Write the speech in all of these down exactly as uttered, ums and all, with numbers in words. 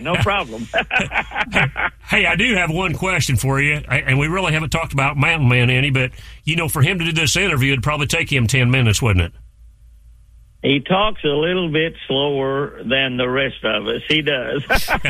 No problem. Hey, I do have one question for you, and we really haven't talked about Mountain Man any, but, you know, for him to do this interview, it'd probably take him ten minutes, wouldn't it? He talks a little bit slower than the rest of us. He does.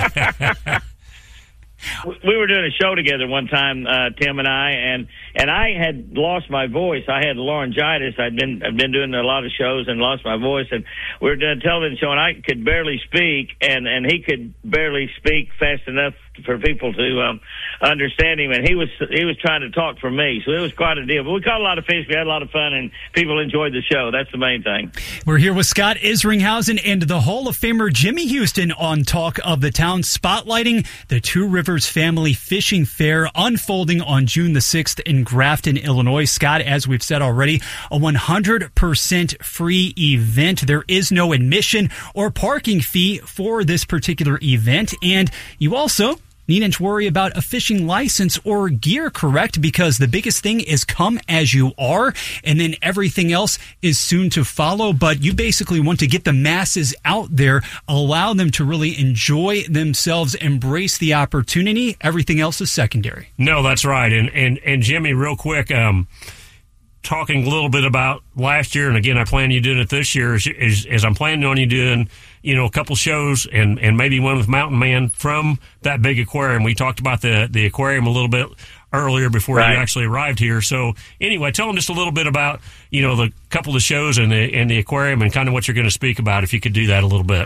We were doing a show together one time, uh, Tim and I, and, and I had lost my voice. I had laryngitis. I'd been I'd been doing a lot of shows and lost my voice, and we were doing a television show, and I could barely speak, and, and he could barely speak fast enough for people to um, understand him, and he was he was trying to talk for me, so it was quite a deal. But we caught a lot of fish. We had a lot of fun, and people enjoyed the show. That's the main thing. We're here with Scott Isringhausen and the Hall of Famer Jimmy Houston on Talk of the Town, spotlighting the Two Rivers Family Fishing Fair unfolding on June the sixth in Grafton, Illinois. Scott, as we've said already, a one hundred percent free event. There is no admission or parking fee for this particular event, and you also needn't worry about a fishing license or gear, correct? Because the biggest thing is come as you are, and then everything else is soon to follow. But you basically want to get the masses out there, allow them to really enjoy themselves, embrace the opportunity. Everything else is secondary. No, that's right. And and, and Jimmy, real quick, um, talking a little bit about last year, and again, I plan you doing it this year, is, is, is I'm planning on you doing, you know, a couple shows and, and maybe one with Mountain Man from that big aquarium. We talked about the, the aquarium a little bit earlier before right. you actually arrived here. So anyway, tell them just a little bit about, you know, the couple of shows and the, and the aquarium and kind of what you're going to speak about, if you could do that a little bit.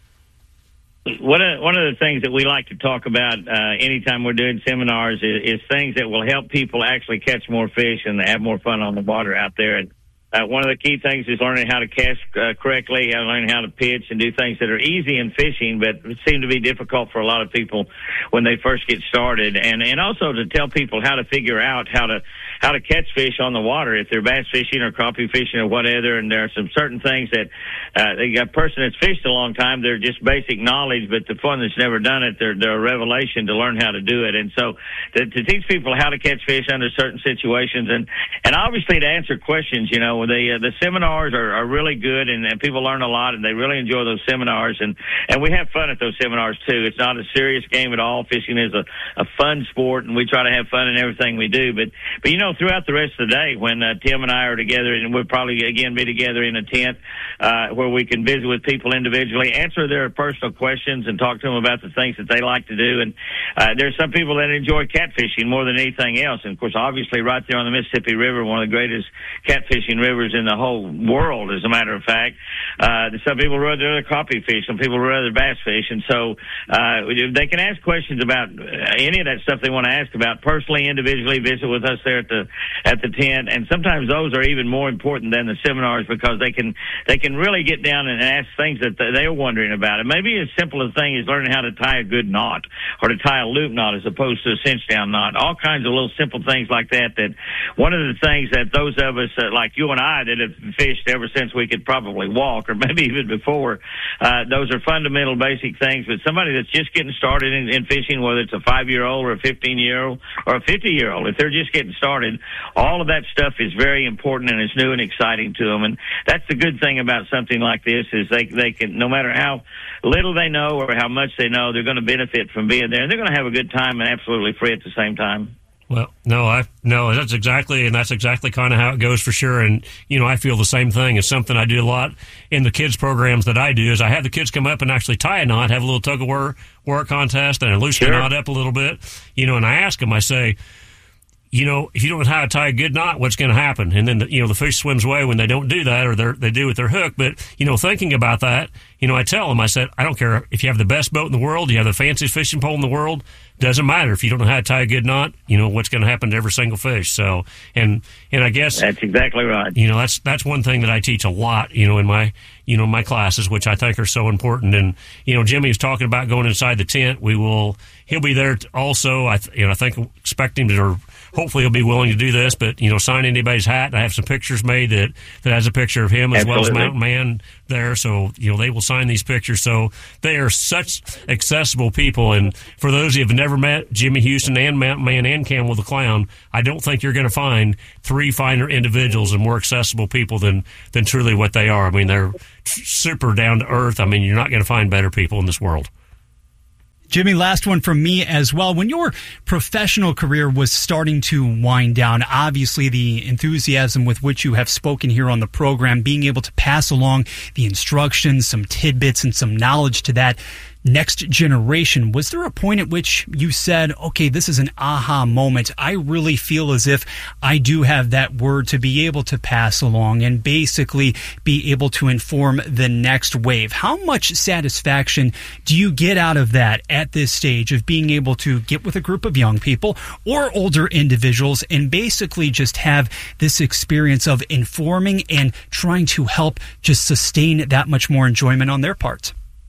One of, one of the things that we like to talk about uh, anytime we're doing seminars is, is things that will help people actually catch more fish and have more fun on the water out there. And uh, one of the key things is learning how to cast uh, correctly, how to learn how to pitch and do things that are easy in fishing, but seem to be difficult for a lot of people when they first get started. And and also to tell people how to figure out how to how to catch fish on the water, if they're bass fishing or crappie fishing or whatever. And there are some certain things that uh, they got a person that's fished a long time, they're just basic knowledge, but the one that's never done it, they're, they're a revelation to learn how to do it. And so to, to teach people how to catch fish under certain situations, and, and obviously to answer questions, you know, the, uh, the seminars are, are really good, and, and people learn a lot, and they really enjoy those seminars. And, and we have fun at those seminars too. It's not a serious game at all. Fishing is a, a fun sport, and we try to have fun in everything we do. But, but you know, throughout the rest of the day, when uh, Tim and I are together, and we'll probably again be together in a tent uh, where we can visit with people individually, answer their personal questions, and talk to them about the things that they like to do. And uh, there's some people that enjoy catfishing more than anything else. And of course, obviously, right there on the Mississippi River, one of the greatest catfishing rivers in the whole world, as a matter of fact. Uh, some people rather crappie fish, some people rather bass fish, and so uh, they can ask questions about any of that stuff they want to ask about personally, individually. Visit with us there at the at the tent, and sometimes those are even more important than the seminars, because they can they can really get down and ask things that they're wondering about. And maybe as simple a thing as learning how to tie a good knot, or to tie a loop knot as opposed to a cinch down knot. All kinds of little simple things like that. That one of the things that those of us uh, like you and I that have fished ever since we could probably walk, or maybe even before, uh, those are fundamental, basic things. But somebody that's just getting started in, in fishing, whether it's a five-year-old or a fifteen-year-old or a fifty-year-old, if they're just getting started, all of that stuff is very important, and it's new and exciting to them. And that's the good thing about something like this, is they they can, no matter how little they know or how much they know, they're going to benefit from being there, and they're going to have a good time and absolutely free at the same time. Well, no, I no, that's exactly, and that's exactly kind of how it goes for sure. And you know, I feel the same thing. It's something I do a lot in the kids programs that I do. Is I have the kids come up and actually tie a knot, have a little tug of war war contest, and I loosen Sure. the knot up a little bit. You know, and I ask them, I say, you know, if you don't know how to tie a good knot, what's going to happen? And then, the, you know, the fish swims away when they don't do that, or they do with their hook. But, you know, thinking about that, you know, I tell them, I said, I don't care if you have the best boat in the world, you have the fanciest fishing pole in the world, doesn't matter. If you don't know how to tie a good knot, you know, what's going to happen to every single fish. So, and, and I guess that's exactly right. You know, that's, that's one thing that I teach a lot, you know, in my, you know, my classes, which I think are so important. And, you know, Jimmy was talking about going inside the tent. We will, he'll be there also. I, you know, I think, expect him to, or hopefully he'll be willing to do this, but, you know, sign anybody's hat. And I have some pictures made that, that has a picture of him as Absolutely. well as Mountain Man there. So, you know, they will sign these pictures. So they are such accessible people. And for those of you who have never met Jimmy Houston and Mountain Man and Camel the Clown, I don't think you're going to find three finer individuals and more accessible people than, than truly what they are. I mean, they're super down to earth. I mean, you're not going to find better people in this world. Jimmy, last one from me as well. When your professional career was starting to wind down, obviously the enthusiasm with which you have spoken here on the program, being able to pass along the instructions, some tidbits, and some knowledge to that next generation, was there a point at which you said, okay, this is an aha moment? I really feel as if I do have that word to be able to pass along and basically be able to inform the next wave. How much satisfaction do you get out of that at this stage of being able to get with a group of young people or older individuals and basically just have this experience of informing and trying to help just sustain that much more enjoyment on their part?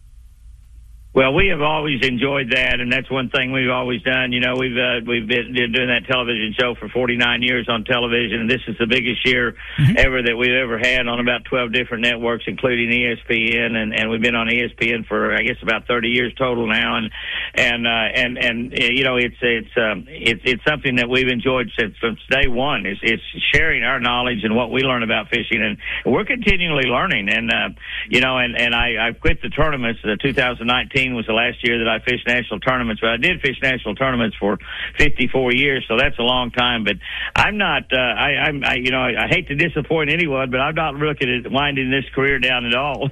Well, we have always enjoyed that, and that's one thing we've always done. You know, we've uh, we've been doing that television show for forty-nine years on television, and this is the biggest year mm-hmm. ever that we've ever had on about twelve different networks, including E S P N, and, and we've been on E S P N for I guess about thirty years total now, and and uh, and and you know, it's it's um, it's it's something that we've enjoyed since from day one. It's it's sharing our knowledge and what we learn about fishing, and we're continually learning. And uh, you know, and and I, I quit the tournaments. The two thousand nineteen was the last year that I fished national tournaments, but I did fish national tournaments for fifty-four years, so that's a long time. But I'm not, uh, I, I'm, I, you know, I, I hate to disappoint anyone, but I'm not looking at winding this career down at all.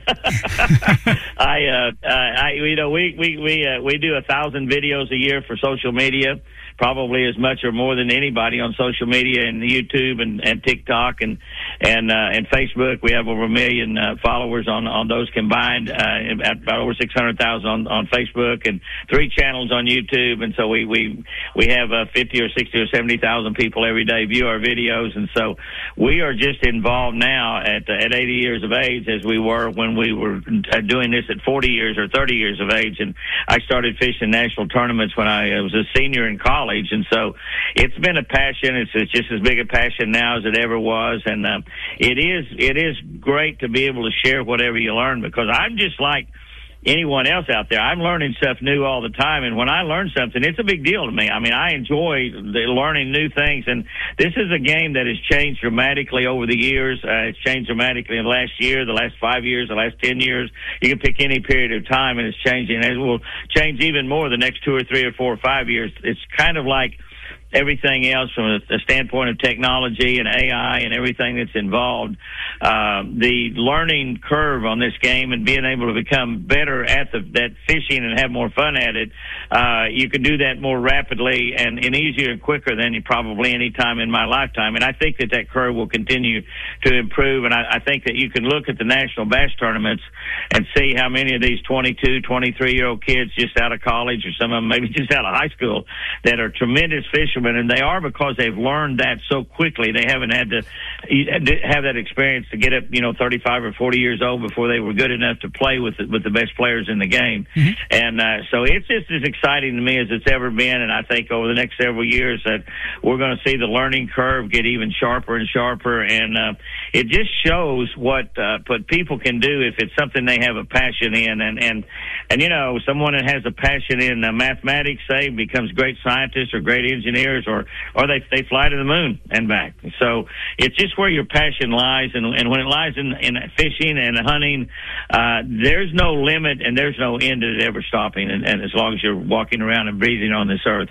I, uh, uh, I, you know, we we we uh, we do a thousand videos a year for social media. Probably as much or more than anybody on social media and YouTube and, and TikTok and and uh, and Facebook. We have over a million uh, followers on, on those combined, uh, about over six hundred thousand on, on Facebook and three channels on YouTube. And so we we we have uh, fifty or sixty or seventy thousand people every day view our videos. And so we are just involved now at uh, at eighty years of age as we were when we were doing this at forty years or thirty years of age. And I started fishing national tournaments when I was a senior in college. And so it's been a passion. It's, it's just as big a passion now as it ever was. And uh, it is it is great to be able to share whatever you learn, because I'm just like anyone else out there. I'm learning stuff new all the time, and when I learn something, it's a big deal to me. I mean, I enjoy the learning new things, and this is a game that has changed dramatically over the years. Uh, it's changed dramatically in the last year, the last five years, the last ten years. You can pick any period of time, and it's changing. And it will change even more the next two or three or four or five years. It's kind of like everything else from a, a standpoint of technology and A I and everything that's involved. Uh, the learning curve on this game and being able to become better at the, that fishing and have more fun at it, uh, you can do that more rapidly and, and easier and quicker than you probably any time in my lifetime. And I think that that curve will continue to improve. And I, I think that you can look at the national bass tournaments and see how many of these twenty-two, twenty-three-year-old kids just out of college, or some of them maybe just out of high school, that are tremendous fishermen. And they are because they've learned that so quickly. They haven't had to have that experience to get up, you know, thirty-five or forty years old before they were good enough to play with the, with the best players in the game. Mm-hmm. And uh, so it's just as exciting to me as it's ever been. And I think over the next several years that we're going to see the learning curve get even sharper and sharper. And uh, it just shows what uh, what people can do if it's something they have a passion in. And and and you know, someone that has a passion in uh, mathematics, say, becomes great scientists or great engineers, or or they they fly to the moon and back. So it's just where your passion lies, and, and when it lies in, in fishing and hunting, uh, there's no limit and there's no end to it ever stopping, and, and as long as you're walking around and breathing on this earth.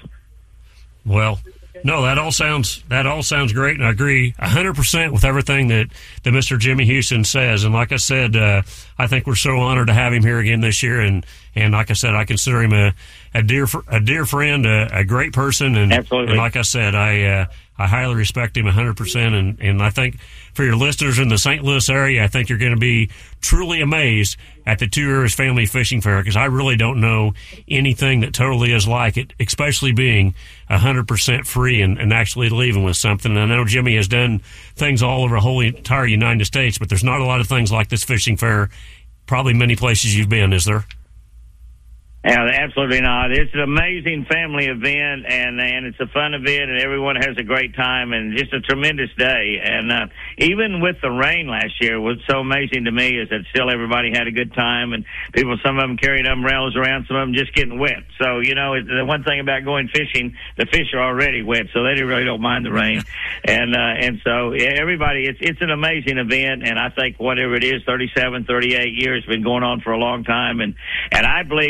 Well, no, that all sounds that all sounds great, and I agree one hundred percent with everything that, that Mister Jimmy Houston says. And like I said, uh, I think we're so honored to have him here again this year. And, and like I said, I consider him a, a dear a dear friend, a, a great person. And, Absolutely. and like I said, I uh, I highly respect him one hundred percent. And, and I think for your listeners in the Saint Louis area, I think you're going to be truly amazed at the Two Rivers Family Fishing Fair, because I really don't know anything that totally is like it, especially being one hundred percent free and, and actually leaving with something. And I know Jimmy has done things all over the whole entire United States, but there's not a lot of things like this fishing fair, probably many places you've been, is there? Yeah, absolutely not. It's an amazing family event, and and it's a fun event, and everyone has a great time, and just a tremendous day. And uh, even with the rain last year, what's so amazing to me is that still everybody had a good time, and people, some of them carried umbrellas around, some of them just getting wet. So, you know, it, the one thing about going fishing, the fish are already wet, so they really don't mind the rain. And uh, and so yeah, everybody, it's it's an amazing event, and I think whatever it is, thirty-seven, thirty-eight years, been going on for a long time, and and I believe, I'm sure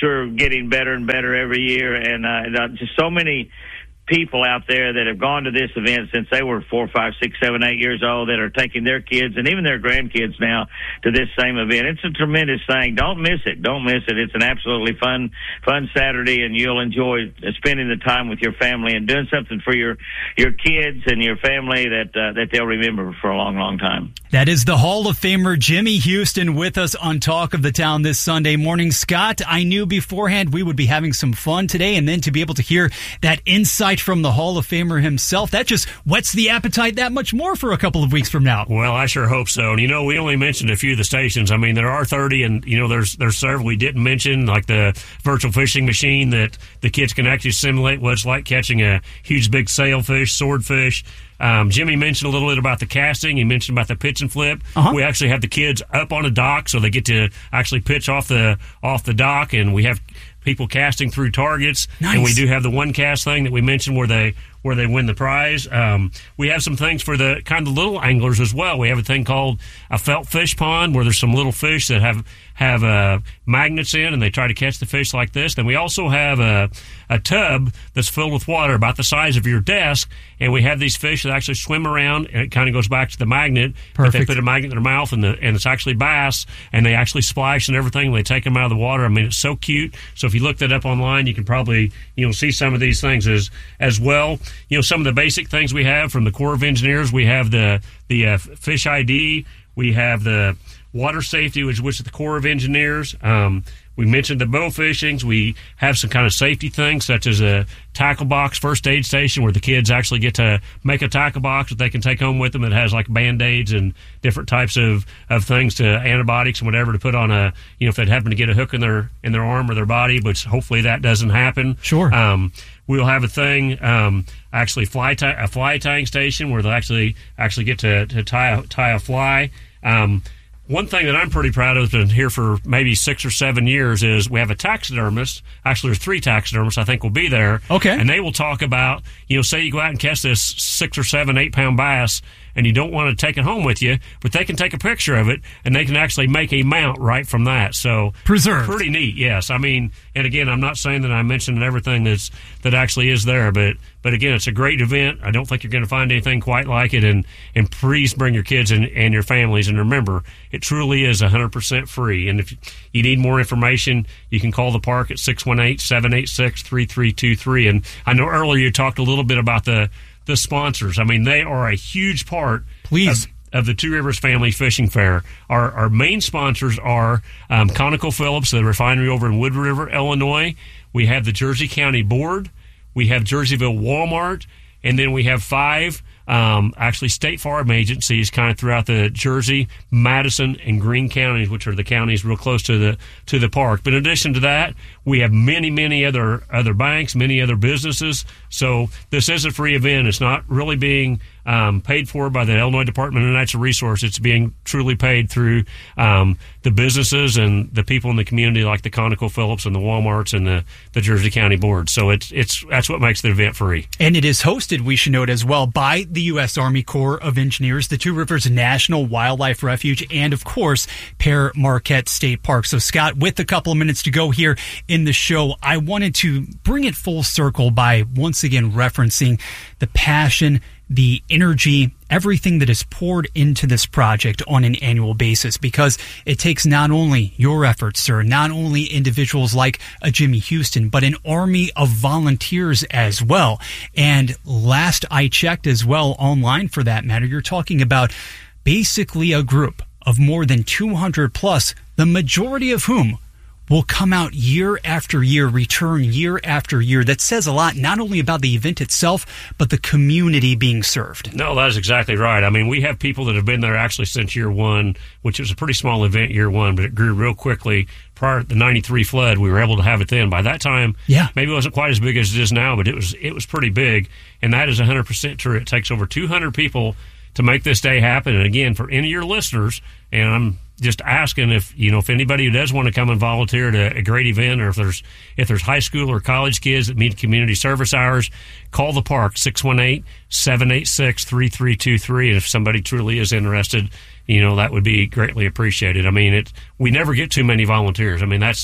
sure getting better and better every year. And uh, just so many people out there that have gone to this event since they were four, five, six, seven, eight years old that are taking their kids and even their grandkids now to this same event. It's a tremendous thing. Don't miss it. Don't miss it. It's an absolutely fun, fun Saturday, and you'll enjoy spending the time with your family and doing something for your your kids and your family that uh, that they'll remember for a long, long time. That is the Hall of Famer Jimmy Houston with us on Talk of the Town this Sunday morning. Scott, I knew beforehand we would be having some fun today, and then to be able to hear that insight from the Hall of Famer himself, that just whets the appetite that much more for a couple of weeks from now. Well, I sure hope so. And, you know, we only mentioned a few of the stations. I mean, there are thirty, and, you know, there's there's several we didn't mention, like the virtual fishing machine that the kids can actually simulate what it's like catching a huge, big sailfish, swordfish. Um, Jimmy mentioned a little bit about the casting. He mentioned about the pitch and flip. Uh-huh. We actually have the kids up on a dock, so they get to actually pitch off the off the dock, and we have people casting through targets. Nice. And we do have the one cast thing that we mentioned where they where they win the prize. Um, we have some things for the kind of little anglers as well. We have a thing called a felt fish pond where there's some little fish that have have uh, magnets in, and they try to catch the fish like this. Then we also have a, a tub that's filled with water about the size of your desk, and we have these fish that actually swim around, and it kind of goes back to the magnet. Perfect. They put a magnet in their mouth, and, the, and it's actually bass, and they actually splash and everything, and they take them out of the water. I mean, it's so cute. So if you look that up online, you can probably you know see some of these things as as well. You know, some of the basic things we have from the Corps of Engineers. We have the the uh, Fish I D. We have the water safety, which which is the Corps of Engineers. Um, we mentioned the bow fishings. We have some kind of safety things, such as a tackle box first aid station where the kids actually get to make a tackle box that they can take home with them that has like Band-Aids and different types of, of things to antibiotics and whatever to put on a, you know, if they'd happen to get a hook in their in their arm or their body, but hopefully that doesn't happen. Sure. Um, we'll have a thing, um, actually fly tie, a fly tying station where they'll actually actually get to, to tie, a, tie a fly. Um, One thing that I'm pretty proud of, has been here for maybe six or seven years, is we have a taxidermist. Actually, there's three taxidermists I think will be there. Okay. And they will talk about, you know, say you go out and catch this six or seven, eight pound bass, and you don't want to take it home with you, but they can take a picture of it, and they can actually make a mount right from that. So preserved. Pretty neat, yes. I mean, and again, I'm not saying that I mentioned everything that's that actually is there, but but again, it's a great event. I don't think you're going to find anything quite like it, and and please bring your kids and, and your families. And remember, it truly is one hundred percent free. And if you need more information, you can call the park at six one eight, seven eight six, three three two three. And I know earlier you talked a little bit about the the sponsors. I mean, they are a huge part Please. Of, of the Two Rivers Family Fishing Fair. Our our main sponsors are um, ConocoPhillips, the refinery over in Wood River, Illinois. We have the Jersey County Board. We have Jerseyville Walmart. And then we have five um, actually state farm agencies kind of throughout the Jersey, Madison, and Greene counties, which are the counties real close to the to the park. But in addition to that, we have many, many other other banks, many other businesses. So this is a free event. It's not really being um, paid for by the Illinois Department of Natural Resources. It's being truly paid through um, the businesses and the people in the community, like the ConocoPhillips and the Walmarts and the, the Jersey County Board. So it's it's that's what makes the event free. And it is hosted, we should note as well, by the U S Army Corps of Engineers, the Two Rivers National Wildlife Refuge, and of course, Pere Marquette State Park. So Scott, with a couple of minutes to go here in the show, I wanted to bring it full circle by once again referencing the passion, the energy, everything that is poured into this project on an annual basis, because it takes not only your efforts, sir, not only individuals like a Jimmy Houston, but an army of volunteers as well. And last I checked as well, online for that matter, you're talking about basically a group of more than two hundred plus, the majority of whom will come out year after year, return year after year. That says a lot, not only about the event itself, but the community being served. No, that is exactly right. I mean, we have people that have been there actually since year one, which was a pretty small event year one, but it grew real quickly. Prior to the ninety-three flood, we were able to have it then. By that time, yeah. maybe it wasn't quite as big as it is now, but it was it was pretty big, and that is one hundred percent true. It takes over two hundred people to make this day happen. And again, for any of your listeners, and I'm just asking if, you know, if anybody who does want to come and volunteer at a, a great event, or if there's if there's high school or college kids that need community service hours, call the park, six one eight, seven eight six, three three two three. And if somebody truly is interested, you know, that would be greatly appreciated. I mean, it we never get too many volunteers. I mean, that's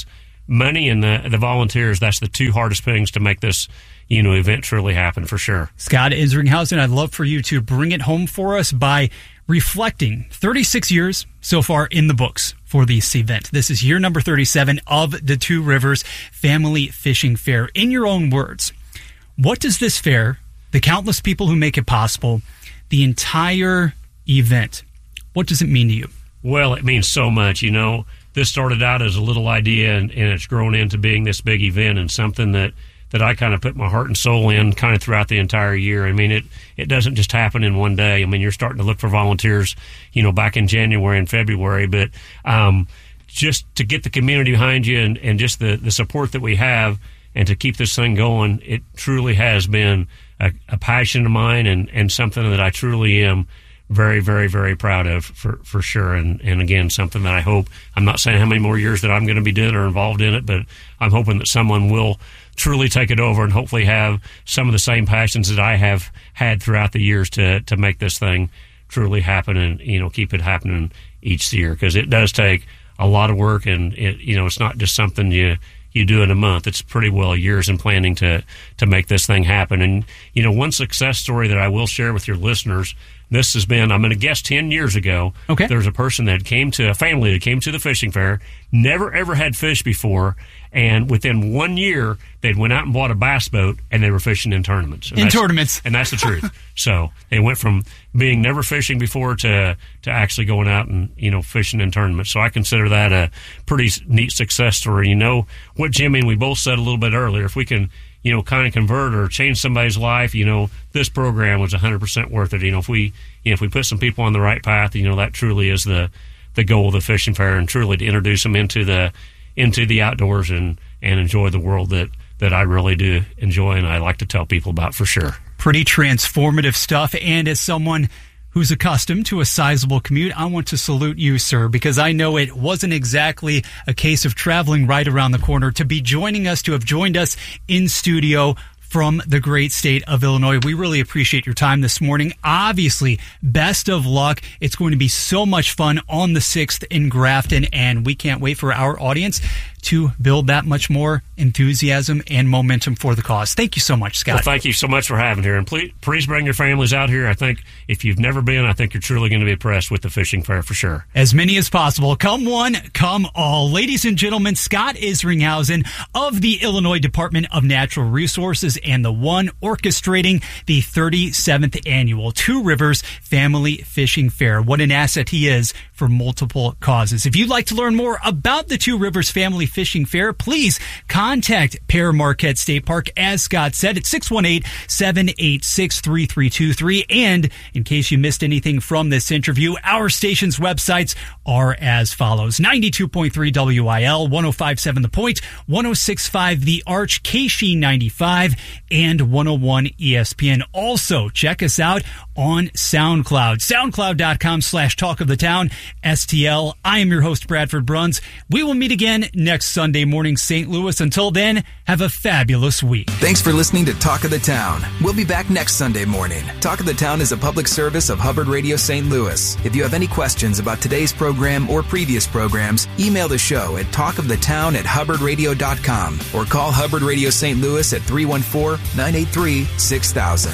money and the, the volunteers, that's the two hardest things to make this, you know, event truly happen for sure. Scott Isringhausen, I'd love for you to bring it home for us by reflecting thirty-six years so far in the books for this event. This is year number thirty-seven of the Two Rivers Family Fishing Fair. In your own words, what does this fair, the countless people who make it possible, the entire event, what does it mean to you? Well, it means so much. You know, this started out as a little idea, and, and it's grown into being this big event and something that, that I kind of put my heart and soul in kind of throughout the entire year. I mean, it, it doesn't just happen in one day. I mean, you're starting to look for volunteers, you know, back in January and February, but um, just to get the community behind you and, and just the, the support that we have and to keep this thing going, it truly has been a, a passion of mine and, and something that I truly am very, very, very proud of for, for sure. And, and again, something that I hope, I'm not saying how many more years that I'm going to be doing or involved in it, but I'm hoping that someone will truly take it over and hopefully have some of the same passions that I have had throughout the years to, to make this thing truly happen and, you know, keep it happening each year. Cause it does take a lot of work and it, you know, it's not just something you, you do in a month. It's pretty well years in planning to, to make this thing happen. And, you know, one success story that I will share with your listeners, this has been, I'm going to guess ten years ago, okay. There was a person that came to, a family that came to the fishing fair, never ever had fished before, and within one year, they went out and bought a bass boat, and they were fishing in tournaments. And in tournaments. And that's the truth. So they went from being never fishing before to, to actually going out and, you know, fishing in tournaments. So I consider that a pretty neat success story. You know, what Jimmy and we both said a little bit earlier, if we can, you know, kind of convert or change somebody's life, you know, this program was one hundred percent worth it. You know, if we, you know, if we put some people on the right path, you know, that truly is the, the goal of the fishing fair, and truly to introduce them into the, into the outdoors and, and enjoy the world that, that I really do enjoy and I like to tell people about for sure. Pretty transformative stuff. And as someone who's accustomed to a sizable commute, I want to salute you, sir, because I know it wasn't exactly a case of traveling right around the corner to be joining us, to have joined us in studio from the great state of Illinois. We really appreciate your time this morning. Obviously, best of luck. It's going to be so much fun on the sixth in Grafton, and we can't wait for our audience to build that much more enthusiasm and momentum for the cause. Thank you so much, Scott. Well, thank you so much for having here. And please, please bring your families out here. I think if you've never been, I think you're truly going to be impressed with the fishing fair for sure. As many as possible. Come one, come all. Ladies and gentlemen, Scott Isringhausen of the Illinois Department of Natural Resources and the one orchestrating the thirty-seventh annual Two Rivers Family Fishing Fair. What an asset he is for multiple causes. If you'd like to learn more about the Two Rivers Family Fishing Fair, please contact Pere Marquette State Park, as Scott said, at six one eight, seven eight six, three three two three. And in case you missed anything from this interview, our station's websites are as follows: ninety-two point three W I L, one oh five point seven The Point, one oh six point five The Arch, K S H E ninety-five, and one oh one E S P N. Also, check us out on SoundCloud. SoundCloud.com slash Talk of the Town, S T L. I am your host, Bradford Bruns. We will meet again next Sunday morning, Saint Louis. Until then, have a fabulous week. Thanks for listening to Talk of the Town. We'll be back next Sunday morning. Talk of the Town is a public service of Hubbard Radio Saint Louis. If you have any questions about today's program or previous programs, email the show at talkofthetown at hubbard radio dot com or call Hubbard Radio Saint Louis at three one four, nine eight three, six thousand.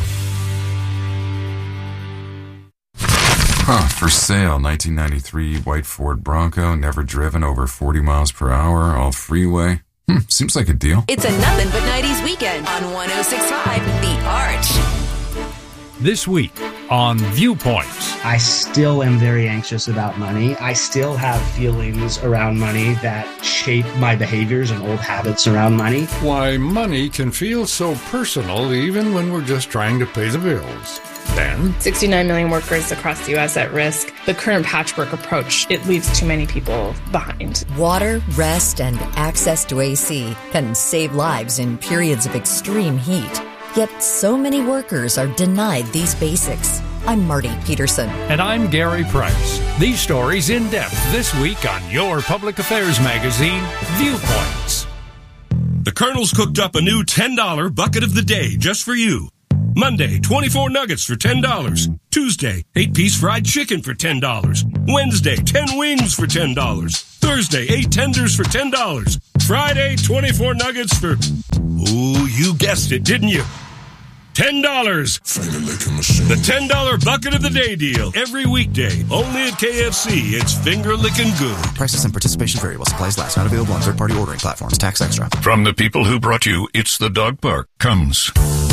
Huh, for sale, nineteen ninety-three white Ford Bronco, never driven over forty miles per hour, all freeway. Hmm, seems like a deal. It's a nothing but nineties weekend on one oh six point five The Arch. This week on Viewpoints. I still am very anxious about money. I still have feelings around money that shape my behaviors and old habits around money. Why money can feel so personal even when we're just trying to pay the bills. Then, sixty-nine million workers across the U S at risk. The current patchwork approach, it leaves too many people behind. Water, rest, and access to A C can save lives in periods of extreme heat. Yet so many workers are denied these basics. I'm Marty Peterson. And I'm Gary Price. These stories in depth this week on your public affairs magazine, Viewpoints. The Colonel's cooked up a new ten dollar bucket of the day just for you. Monday, twenty-four nuggets for ten dollars. Tuesday, eight-piece fried chicken for ten dollars. Wednesday, ten wings for ten dollars. Thursday, eight tenders for ten dollars. Friday, twenty-four nuggets for, ooh, you guessed it, didn't you? ten dollars. The ten dollars Bucket of the Day deal. Every weekday. Only at K F C. It's finger licking good. Prices and participation vary while supplies last. Not available on third-party ordering platforms. Tax extra. From the people who brought you It's the Dog Park comes